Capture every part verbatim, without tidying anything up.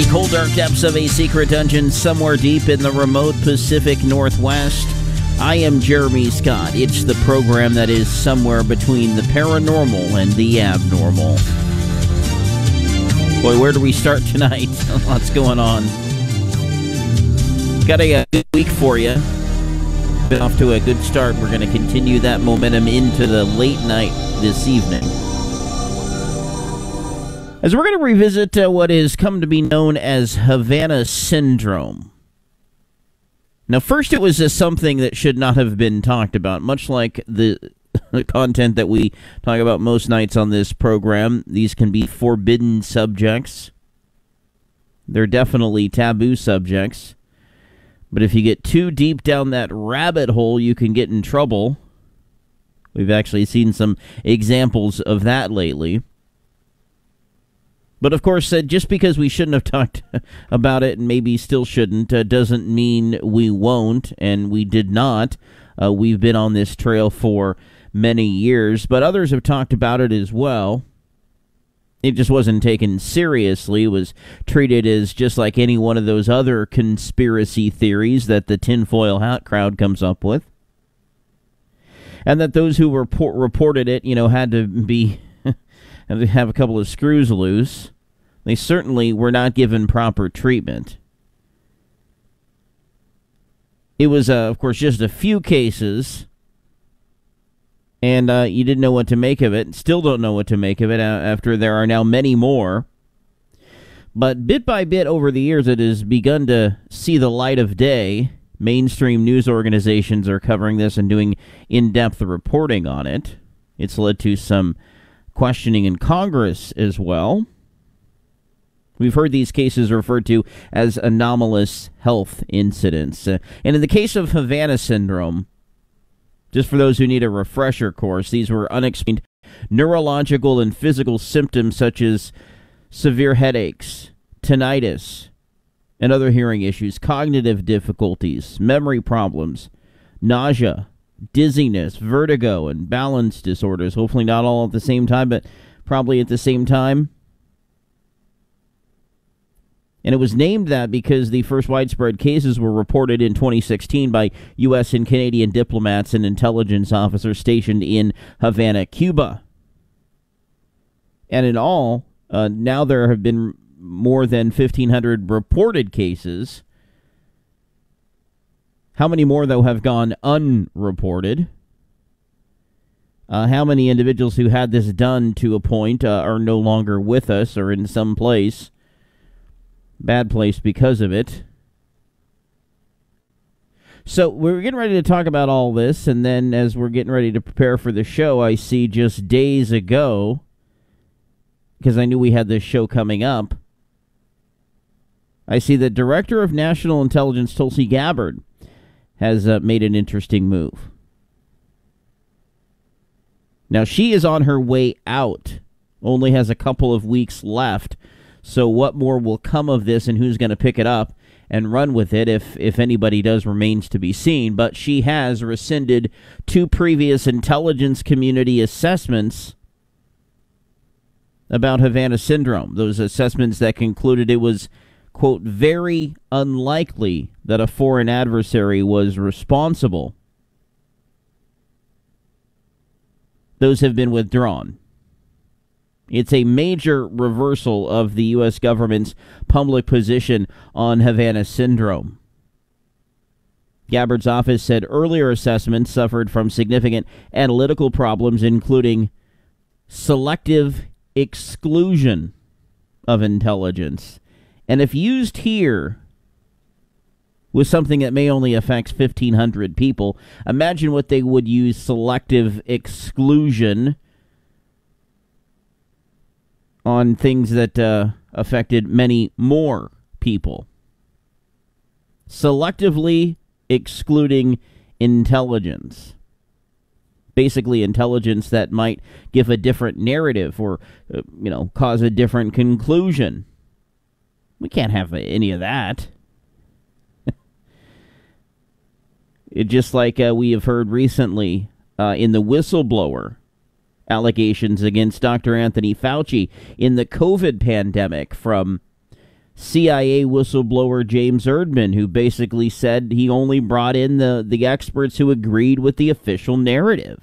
Cold dark depths of a secret dungeon somewhere deep in the remote Pacific Northwest. I am Jeremy Scott. It's the program that is somewhere between the paranormal and the abnormal. Boy, where do we start tonight? Lots going on. Got a, a good week for you. Been off to a good start. We're going to continue that momentum into the late night this evening, as we're going to revisit uh, what has come to be known as Havana Syndrome. Now, first, it was uh, something that should not have been talked about, much like the, the content that we talk about most nights on this program. These can be forbidden subjects. They're definitely taboo subjects. But if you get too deep down that rabbit hole, you can get in trouble. We've actually seen some examples of that lately. But, of course, uh, just because we shouldn't have talked about it and maybe still shouldn't uh, doesn't mean we won't, and we did not. Uh, we've been on this trail for many years, but others have talked about it as well. It just wasn't taken seriously. It was treated as just like any one of those other conspiracy theories that the tinfoil hat crowd comes up with. And that those who report, reported it, you know, had to be... and have a couple of screws loose. They certainly were not given proper treatment. It was, uh, of course, just a few cases, and uh, you didn't know what to make of it. Still don't know what to make of it after there are now many more. But bit by bit over the years, it has begun to see the light of day. Mainstream news organizations are covering this and doing in-depth reporting on it. It's led to some questioning in Congress as well. We've heard these cases referred to as anomalous health incidents. Uh, and in the case of Havana Syndrome, just for those who need a refresher course, these were unexplained neurological and physical symptoms such as severe headaches, tinnitus, and other hearing issues, cognitive difficulties, memory problems, nausea, dizziness, vertigo, and balance disorders. Hopefully not all at the same time, but probably at the same time. And it was named that because the first widespread cases were reported in twenty sixteen by U S and Canadian diplomats and intelligence officers stationed in Havana, Cuba. And in all, uh, now there have been more than fifteen hundred reported cases. How many more, though, have gone unreported? Uh, how many individuals who had this done to a point uh, are no longer with us or in some place, bad place because of it? So we're getting ready to talk about all this, and then as we're getting ready to prepare for the show, I see just days ago, because I knew we had this show coming up, I see the Director of National Intelligence, Tulsi Gabbard, has uh, made an interesting move. Now, she is on her way out, only has a couple of weeks left, so what more will come of this and who's going to pick it up and run with it, if, if anybody does, remains to be seen. But she has rescinded two previous intelligence community assessments about Havana Syndrome, those assessments that concluded it was, quote, very unlikely that a foreign adversary was responsible. Those have been withdrawn. It's a major reversal of the U S government's public position on Havana Syndrome. Gabbard's office said earlier assessments suffered from significant analytical problems, including selective exclusion of intelligence. And if used here with something that may only affect fifteen hundred people, imagine what they would use selective exclusion on things that uh, affected many more people. Selectively excluding intelligence. Basically intelligence that might give a different narrative or, uh, you know, cause a different conclusion. We can't have any of that. It just like uh, we have heard recently uh, in the whistleblower allegations against Doctor Anthony Fauci in the COVID pandemic from C I A whistleblower James Erdman, who basically said he only brought in the, the experts who agreed with the official narrative.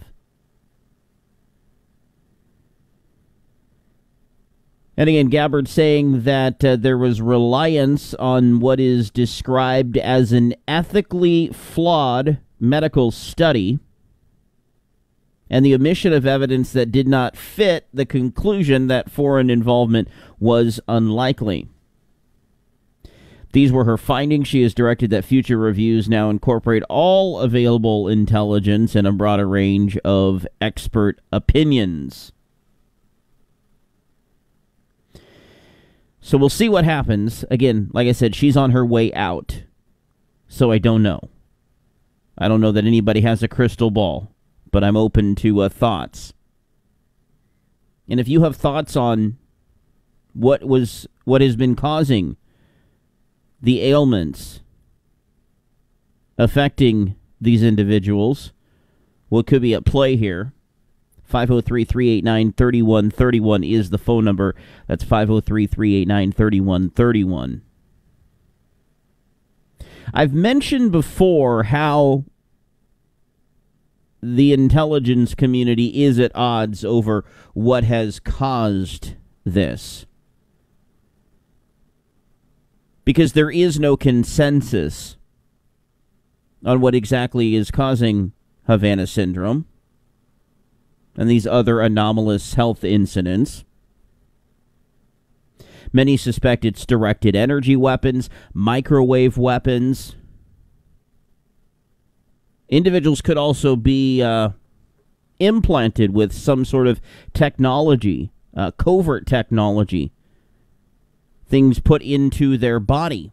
And again, Gabbard saying that uh, there was reliance on what is described as an ethically flawed medical study and the omission of evidence that did not fit the conclusion that foreign involvement was unlikely. These were her findings. She has directed that future reviews now incorporate all available intelligence and a broader range of expert opinions. So we'll see what happens. Again, like I said, she's on her way out. So I don't know. I don't know that anybody has a crystal ball, but I'm open to uh, thoughts. And if you have thoughts on what was what has been causing the ailments affecting these individuals, what could be at play here, five oh three, three eight nine, three one three one is the phone number. That's five oh three, three eight nine, three one three one. I've mentioned before how the intelligence community is at odds over what has caused this. Because there is no consensus on what exactly is causing Havana syndrome and these other anomalous health incidents. Many suspect it's directed energy weapons, microwave weapons. Individuals could also be uh, implanted with some sort of technology, uh, covert technology, things put into their body.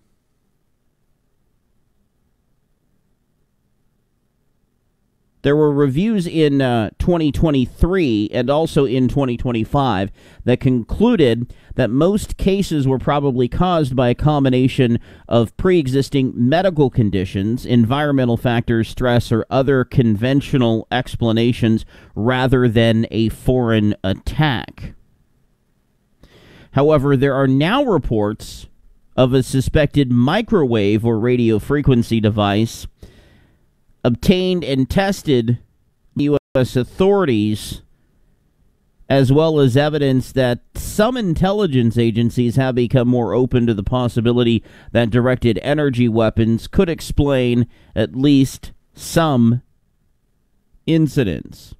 There were reviews in uh, twenty twenty-three and also in twenty twenty-five that concluded that most cases were probably caused by a combination of pre-existing medical conditions, environmental factors, stress, or other conventional explanations rather than a foreign attack. However, there are now reports of a suspected microwave or radio frequency device obtained and tested U S authorities, as well as evidence that some intelligence agencies have become more open to the possibility that directed energy weapons could explain at least some incidents.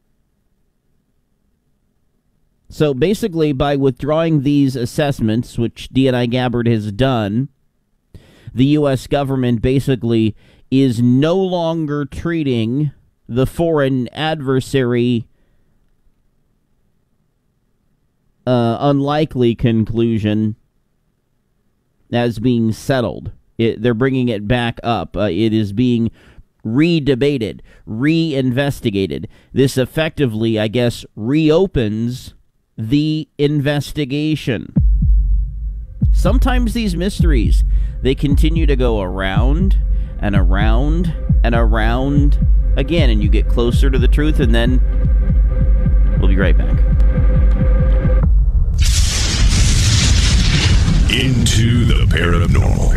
So basically, by withdrawing these assessments, which D N I Gabbard has done, the U S government basically is no longer treating the foreign adversary uh, unlikely conclusion as being settled. It, they're bringing it back up. Uh, it is being re-debated, re-investigated. This effectively, I guess, reopens the investigation. Sometimes these mysteries, they continue to go around and around and around again, and you get closer to the truth, and then we'll be right back. Into the paranormal.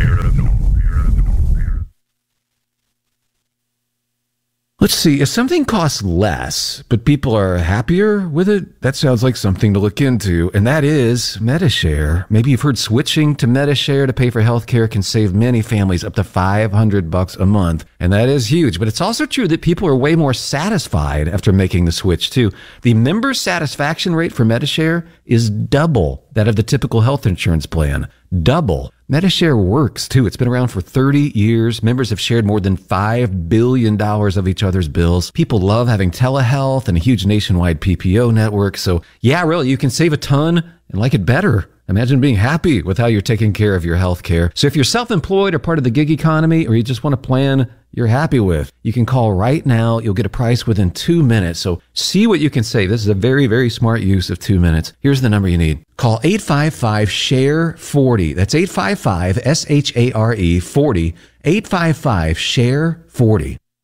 Let's see, if something costs less, but people are happier with it, that sounds like something to look into, and that is Medi-Share. Maybe you've heard switching to Medi-Share to pay for healthcare can save many families up to five hundred bucks a month, and that is huge. But it's also true that people are way more satisfied after making the switch, too. The member satisfaction rate for Medi-Share is double that of the typical health insurance plan. Double. Medi-Share works, too. It's been around for thirty years. Members have shared more than five billion dollars of each other's bills. People love having telehealth and a huge nationwide P P O network. So, yeah, really, you can save a ton and like it better. Imagine being happy with how you're taking care of your health care. So if you're self-employed or part of the gig economy, or you just want a plan you're happy with, you can call right now. You'll get a price within two minutes. So see what you can save. This is a very, very smart use of two minutes. Here's the number you need. Call eight five five, S H A R E, forty. That's eight five five, S H A R E, forty. eight five five, S H A R E, forty.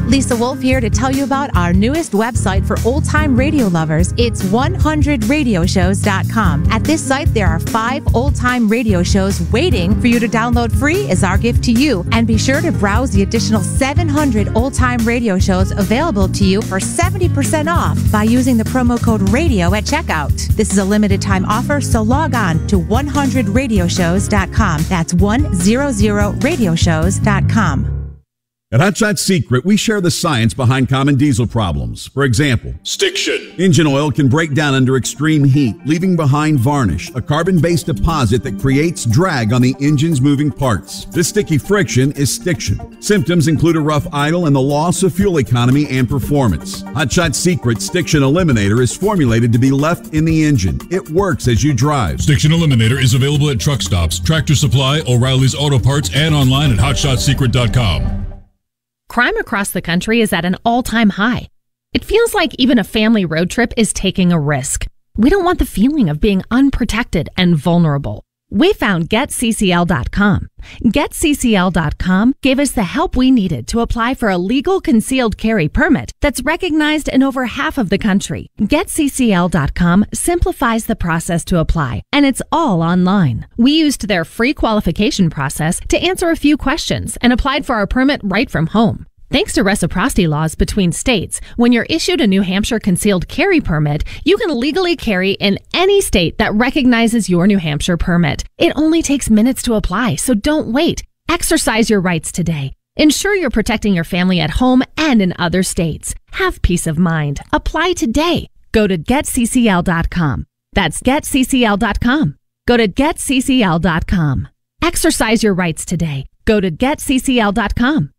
Lisa Wolf here to tell you about our newest website for old-time radio lovers. It's one hundred radio shows dot com. At this site, there are five old-time radio shows waiting for you to download free as our gift to you. And be sure to browse the additional seven hundred old-time radio shows available to you for seventy percent off by using the promo code RADIO at checkout. This is a limited time offer, so log on to one hundred radio shows dot com. That's one hundred radio shows dot com. At Hot Shot Secret, we share the science behind common diesel problems. For example, stiction. Engine oil can break down under extreme heat, leaving behind varnish, a carbon-based deposit that creates drag on the engine's moving parts. This sticky friction is stiction. Symptoms include a rough idle and the loss of fuel economy and performance. Hot Shot Secret Stiction Eliminator is formulated to be left in the engine. It works as you drive. Stiction Eliminator is available at truck stops, Tractor Supply, O'Reilly's Auto Parts, and online at hot shot secret dot com. Crime across the country is at an all-time high. It feels like even a family road trip is taking a risk. We don't want the feeling of being unprotected and vulnerable. We found get C C L dot com. get C C L dot com gave us the help we needed to apply for a legal concealed carry permit that's recognized in over half of the country. get C C L dot com simplifies the process to apply, and it's all online. We used their free qualification process to answer a few questions and applied for our permit right from home. Thanks to reciprocity laws between states, when you're issued a New Hampshire concealed carry permit, you can legally carry in any state that recognizes your New Hampshire permit. It only takes minutes to apply, so don't wait. Exercise your rights today. Ensure you're protecting your family at home and in other states. Have peace of mind. Apply today. Go to get C C L dot com. That's get C C L dot com. Go to get C C L dot com. Exercise your rights today. Go to get C C L dot com.